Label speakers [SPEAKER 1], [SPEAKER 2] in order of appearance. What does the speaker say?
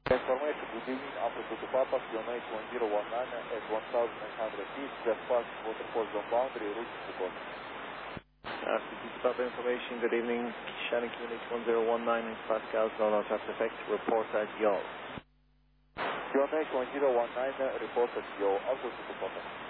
[SPEAKER 1] Information, good evening, altitude to Papa, QNH 1019 at 1,900 feet, just past waterfall zone boundary, route to Kokoda.
[SPEAKER 2] Altitude to Papa information, good evening, Shannon QNH 1019 at Pascal, no traffic effect, report at YOL.
[SPEAKER 1] QNH 1019, report at YOL, altitude to Papa.